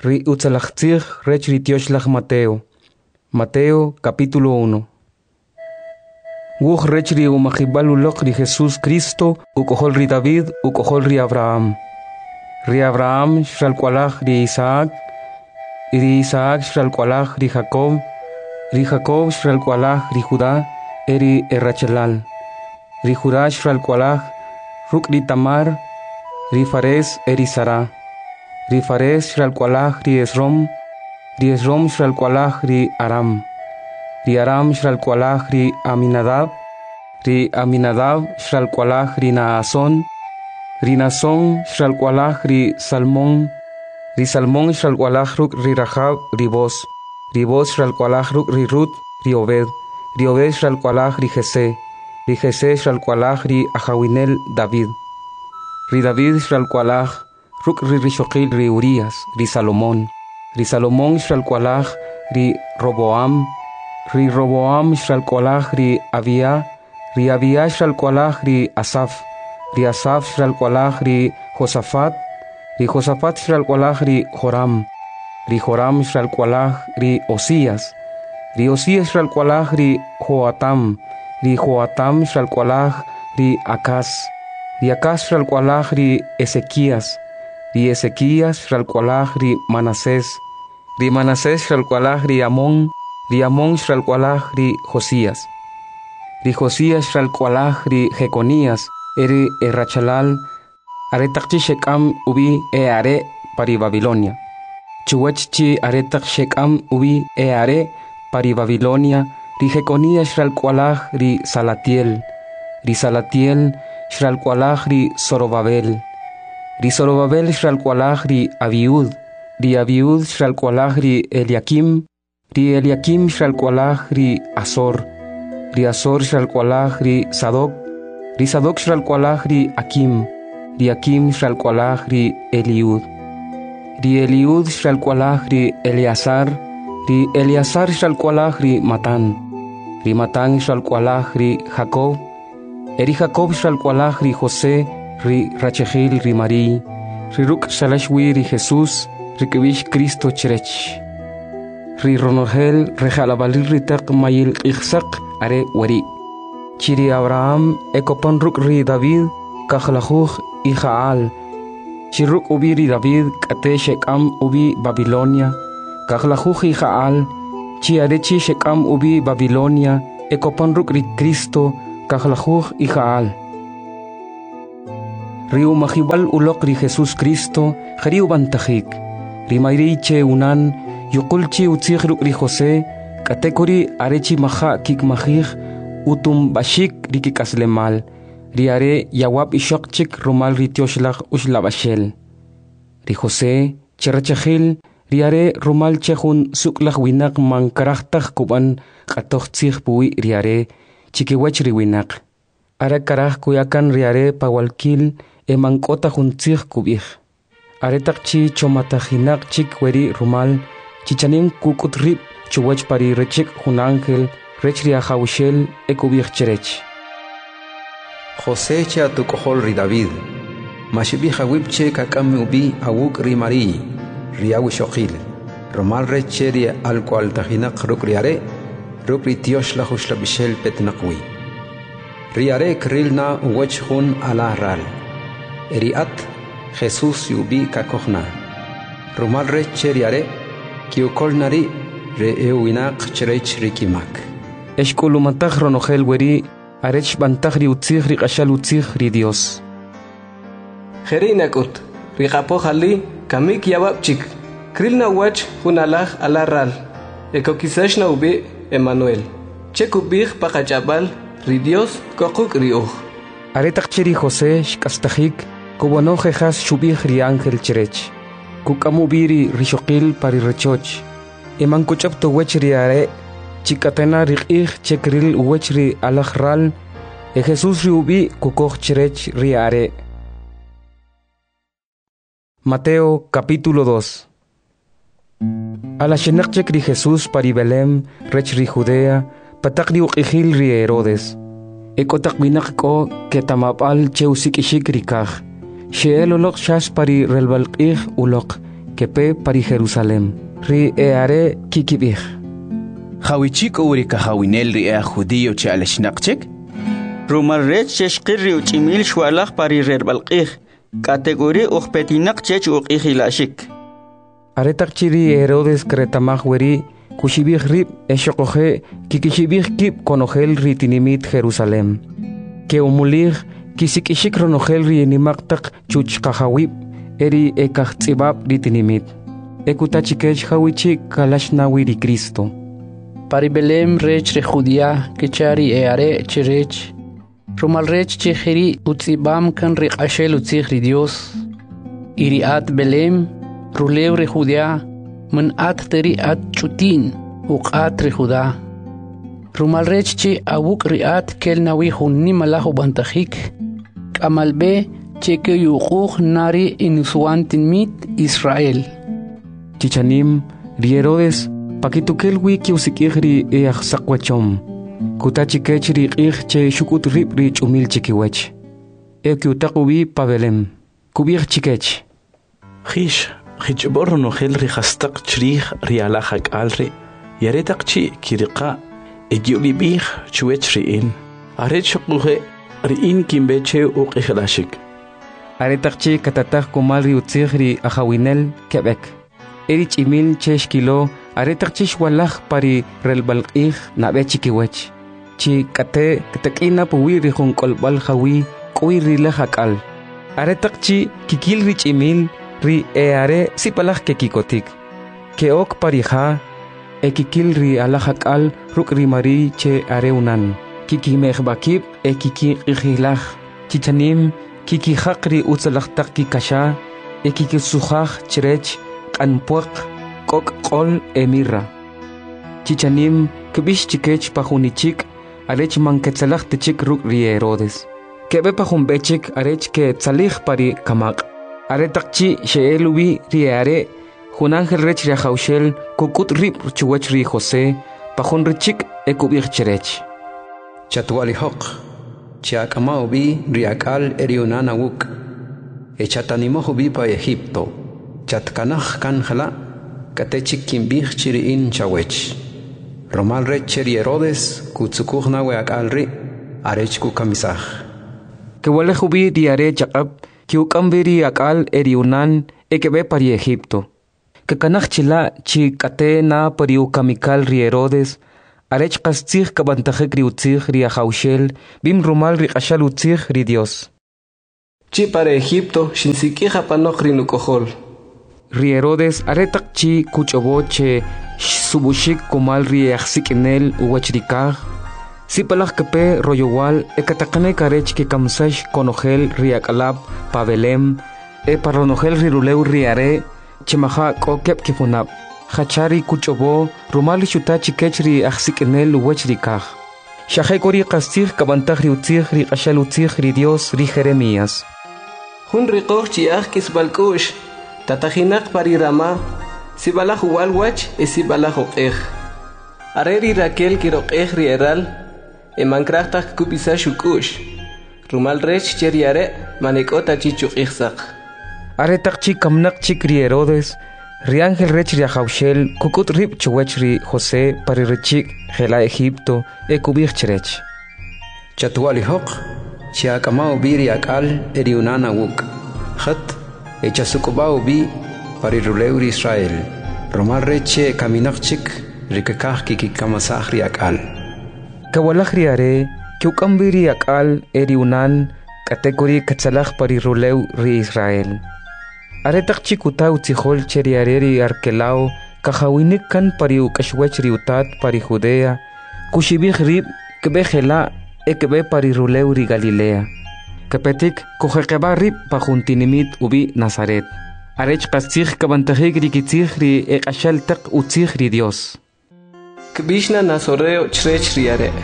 Ri utzalachtzig rech ritioshlag Mateo. Mateo capítulo 1. Wuch rech ri umachibal ulok ri Jesús Cristo ukohol ri David ukohol ri Abraham. Ri Abraham shralkwalach ri Isaac. Ri Isaac shralkwalach ri Jacob. Ri Jacob shralkwalach ri Judá eri Errachelal. Ri Judá shralkwalach ruk ri Tamar. Ri Fares eri Sara. Ri Fares shralkwalach ri Esrom. Ri Esrom shralkwalach ri Aram. Ri Aram shralkwalach ri Aminadab. Ri Aminadab shralkwalach ri Naason. Ri Naason shralkwalach ri Salmón. Ri Salmón shralkwalach ruk ri Rahab ri Boz. Ri Boz shralkwalach ruk ri Rut ri Obed. Ri Obed shralkwalach ri Jesé. Ri Jesé shralkwalach ri Ahawinel David. Ri David shralkwalach ruk ri Rishoqil ri Urias. Ri Salomón. Ri Salomón shralkwalach ri Roboam. Ri Roboam shralkwalach ri Abia. Ri Abia shralkwalach ri Asaf. Ri Asaf shralkwalach ri Josafat. Ri Josafat shralkwalach ri Joram. Ri Joram shralkwalach ri Osías. Ri Osías shralkwalach ri Joatam. Ri Joatam shralkwalach ri Acaz. Ri Acaz shralkwalach ri Ezequías. Ri Ezequías shralkwalach ri Manasés. Ri Manasés shralkwalach ri Amón. Ri Amón shralkwalach ri Josías. Ri Josías shralkwalach ri Jeconías eri Errachelal. Aretaqchi shekam ubi are pari Babilonia. Chuwachchi aretaq shekam ubi are pari Babilonia. Ri Jeconías shralkwalach ri Salatiel. Ri Salatiel shralkwalach ri Zorobabel. Ri Zorobabel shralkwalach ri Abiud. Ri Abiud shralkwalach ri Eliakim. Ri Eliakim shralkwalach ri Azor. Ri Azor shralkwalach ri Sadoc. Ri Sadoc shralkwalach ri Akim. Ri Akim shralkwalach ri Eliud. Ri Eliud shralkwalach ri Eleazar. Ri Eleazar shralkwalach ri Matán. Ri Matán shralkwalach ri Jacob. Eri Jacob shralkwalach ri José. Ri Rachegil ri Marí. Ri ruk shalashwi ri Jesús. Ri kibish Cristo cherech. Ri Ronogel rejalabalil ri taq mayil ikhsaq are wari. Chiri Abraham ekopan ruk ri David. Kachlajuj Ijaal. Chiruk ubi ri David kate shekam ubi Babilonia. Kachlajuj Ijaal. Chiarechi shekam ubi Babilonia. Ekopan ruk ri Cristo. Kachlajuj Ijaal. Riu mahibal ulok ri Jesús Cristo. Jariu bantajik. Ri mayriche unan. Yukulchi utzig ruk ri José. Katekori arechi maha kik mahij. Utum bashik ri kikaslemal. Riare yawab ishokchik rumal ritioshlag ushlabashel. Ri José cherachahil riare rumal chehun suklag winak man karachtag kuban katochtzig pui riare chikiwech riwinak. Ara karaj kuyakan riare pawalkil emankota juntzig kubij. Aretakchi chomatajinak chik weri rumal chichanim kukutrip chuwech pari rechik hun ángel rech riajawishel ekubij cherech. José cha tu kohol ri David. Mashibi hawipche kakami ubi awuk ri Marí. Riawi shoqil. Romal reche ri alqual tahinak ruk riare. Ruk ri tiosh la hushla bishel petnaqwi. Riare krilna uwech hun ala ral. Eriat Jesús yubi kakohna. Romal reche riare. Kiukol nari re euinak cherech rikimak. Eshkulumatag ronogel weri. Arech bantag ri utzig ri qashal utzig ri Dios. Jerinakut, ri qapohali kamik yawabchik. Krilna wach hunalaj alaral. Ekokisashna ubi Emmanuel. Chekubig pakachabal ri Dios kokuk ri uj. Aretak chiri José shkastajik kubono jejas shubig ri ángel cherech. Kukamubiri rishoqil pari rechoch. Emankuchap to wech ri are. Chikatena riqig chekril uwech ri alajral. E Jesús ri ubi kukoj cherech ri are. Mateo capítulo 2. A la shenakchek ri Jesús pari Belém rech ri Judea. Patak ri uqijil ri Herodes. Ekotak binak ko ketamapal cheusik ishik ri kaj. Sheel ulok shas pari relbalqig ulok. kepe pari Jerusalem. Ri eare kikibich. Hawichik uri ka hawinel ri judío che aleshnaqchek? Rumal rech cheshqir ri uchimil shwalach pari rerbalqih. Categoría uqpetinak chech uqihilashik. Aretaqchiri Herodes kretamaj weri kushibich rib eshokoje kikishibich kip konogel ritinimit Jerusalem. Que umulig kisikishik ronogel rienimaqtaq chuchqajawib eri ekajtzibab ritinimit. Ekutachikech hawichi kalashnawi Cristo. Pari Belém rech re Judía kechari eare cherech. Rumal rech chejeri utzibam kan riqashel utzig ri Dios. Iriat Belém rulew re Judía man at teri at chutin uqat re Judá. Rumal rech che awuk riat kel nawi hunni malahu bantajik. Kamalbe cheke yuquq nari inusuantin mit Israel. Chichanim ri Herodes pakitukel wiki usikihri eajsaqwachom. Kutachikech ri qih che shukut rib ri chumil chikiwech. Ekiutaqubi pa Belém. Kubich chikech. Khish borro no gel ri khastaq chrih ri alahak alri. Yaretaq chi kiriqa egiulibih chuech ri in. Arech quhe ri in kimbeche uqihilashik. Aretaq chi katataq kumal ri utzig ri ahawinel Quebec. Erich imil chesh kilo aretaq chi shwalaj pari relbalqih nabe chikiwech. Chi kate katakina puwi ri junqolbal hawi kuwi ri lahakal. Aretaq chi kikil ri chimil ri eare sipalaj kekikotik. Keok parija ekikil ri alahakal ruk ri mari che areunan. Kikimejbakib ekikihilaj. Chichanim kikihaq ri utzalajtaq kikasha ekikisujaj chirech anpuaq kok qol emirra. Chichanim kibish chikech pajunichik arech manketzelaj tichik ruk ri Herodes. Kebe pajumbechik arech ke tzalij pari kamaq. Aretaqchi sheelubi ri are junangel rech ri jaushel kukut rib chuwech ri José pajun richik ekubich cherech. Chatwali hoq chiakamao bi riakal eriunana wuk. Echatanimojo bi pa Egipto. Chatkanaj kanjala katechik kimbich chiriin chawech. Romal rech cheri Herodes kutsukuj nawe akalri arech kukamisaj. Kewale jubi diare chaqab kiukambiri akal eriunan ekebe pari Egipto. Kakanaj chila chi kate na pari ukamikal ri Herodes arech qastzig kabantajek ri utzig ri ajaushel bim rumal ri qashal utzig ri Dios. Chi para Egipto shinsikija panoj ri nukojol. Ri Herodes aretaq chi kuchoboche subushik kumal ri ajsikinel uwachrikaj. Sipalaj kepe royowal ekataqane karech ke kamsash konogel ri akalab pa Belém paronogel ri rulew ri are chimaja kokep kifunab. Hachari kuchobo rumal shuta chikech ri ajsikinel uwachrikaj. Shajekori qastig kabantaj ri utzig ri qashal utzig ri Dios ri Jeremías. Hun riqoj chiaj kisbalkush tatajinak pari Rama sibalaj uwalwach sibalaj uqej. Areri Raquel kiroqej ri eral emankrajtaj kupisa shukush. Rumal rech cheriare manekota chichuqijsaq. Aretaq chi kamnaq chik ri Herodes ri ángel rech ri ajaushel kukut rib chuwech ri José pari richik jela Egipto ekubich cherech. Chatwali hoq chiakamao bi riakal eriunana wuk. Khat echasukubao bi pari rulew ri Israel. Romal reche kaminaqchik rikakaj kikikamasaj riakal. Kawalaj ri are kiukambiri akal eriunan kategori katsalaj pari rulew ri Israel. Aretaq chikuta utzijol cheri areri arkelao kajawinik kan pari ukashwech ri utat pari Judea kushibij rib kebe jela ekebe pari rulew ri Galilea. Kepetik kujeqeba rib pajuntinimit ubi Nazaret. Arech qastzig kabantajik ri kitzig ri eqashal taq utzig ri Dios. Kbishna Nazoreo chrech ri are.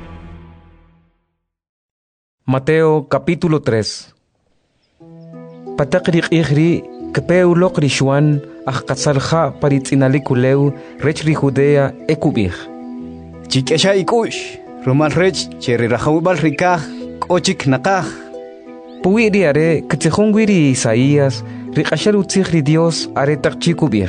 Mateo capítulo 3. Pataq ri qihri kepeuloq ri Xuan ajqatzalja pari tzinalikulew rech ri Judea ekubij. Chikesha ikush rumal rech cheri rajawibal rikaj kochik naqaj. Puwi ri are kitzijunwi ri Isaías riqashal utzig Dios aretak chikubih.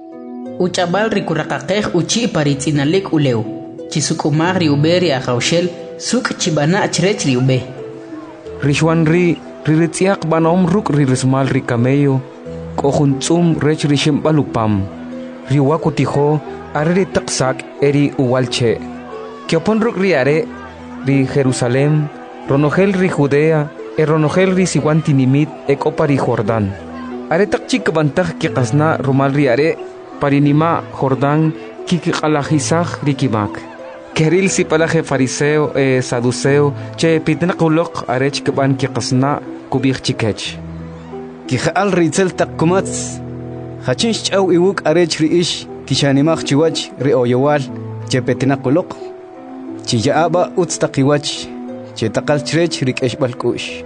Uchabal rikuraqaqej uchi paritzinalik uleu. Chisukumag riuberi akaushel suk chibana chrech riube. Rishwan riritziak banom ruk rirismal rikameyo. Kohuntsum rech rishimbalupam. Riwakutijo arre taksak eri uwalche. Kiopon ruk riare ri Jerusalem. Ronogel ri Judea. Ronogel ri siwantinimit ekopari Jordán. Aretak chikabantag kikasna rumal riare. Parinima Jordán kikikalahisaj rikimak. Keril si palaje fariseo saduceo che pitnakulok arech kaban kikasna kubik chikech. Kikhaal ritzel takkumats. Hachinch chaw iwuk arech riish kishanimach chiwach rioyowal che pitnakulok. Chiyaaba utstakiwach che takal chrech rikesh balkush.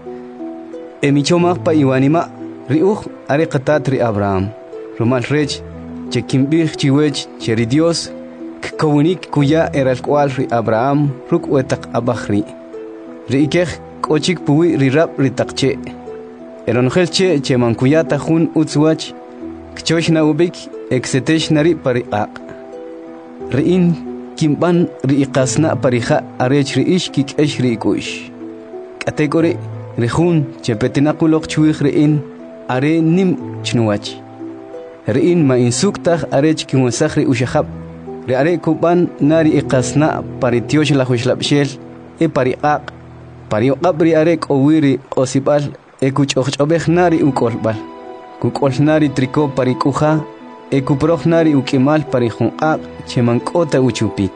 Emichomak pa iwanima riuj areqatat ri Abraham. Rumal rech che kimbih chiwech che ri Dios kawunik kuya eral kwal ri Abraham ruk wetak abahri ri ikej kochik puwi ri rap ri takche eronjel che mankuyata jun utzwach kchosh na ubik exetesh nari pariqaq ri in kimban ri iqasna parija arech ri ish kikesh ri kush kategori ri jun che petinakulok chwih ri in are nim chnuwach Riin ma insuktaj arech kimusajri ushahab. Ri are kuban nari iqasna paritiosh la huislapshel pariqaq. Parioqab ri are kowiri osibal kuchochobej nari ukolbal. Kukol nari triko parikuja kuproj nari ukimal parijunqaq chemankota uchupik.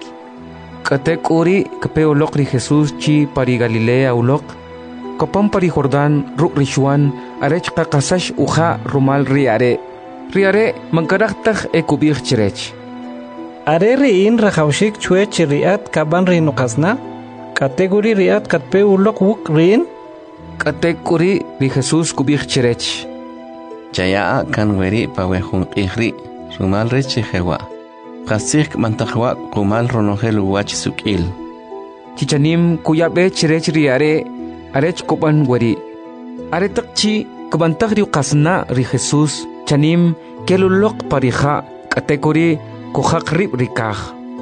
Katekuri kapeolok ri Jesús chi pari Galilea ulok. Kopam pari Jordán ruk rishuan arech qaqasash uja rumal ri are. Riare mankaraktaj ekubih chirech. Are riin rajawshik chue chiriat kaban rinukasna. Kategori riat katpe ulok wuk rin. Kategori ri Jesús kubih chirech. Chaya kan weri pawehun ihri. Sumal rechi hewa. Kasik mantajwa kumal ronogel wach sukil. Chichanim kuyabe chirech riare arech koban weri. Are takchi kabantag ri kasna ri Jesús. Chanim kelulok parija kategori kuhakrib rikaj.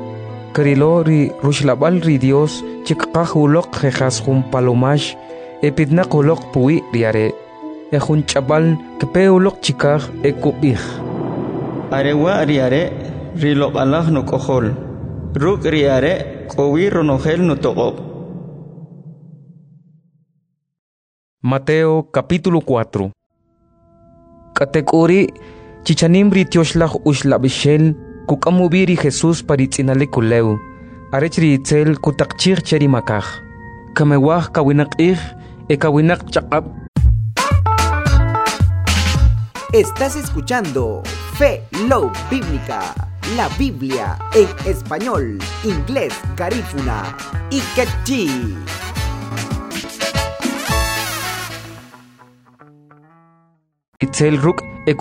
Karilo ri rushlabal ri Dios chikaj ulok jejas jun palomash epidnak ulok puwi riare. Ejun chabal kepe ulok chikaj ekubih. Arewa riare rilok Allah no kohol. Ruk riare kowi ronogel no togob. Mateo capítulo 4. Kategori chichanim ritioshlah ushlabishel kukamubiri Jesús paritzinale kuleu arech ritzel kutakchir cherimakaj kamewah kawinaqih kawinaq chaqab. Estás escuchando Fe Love Bíblica, la Biblia en español, inglés, garífuna y quechí. Itzel ruk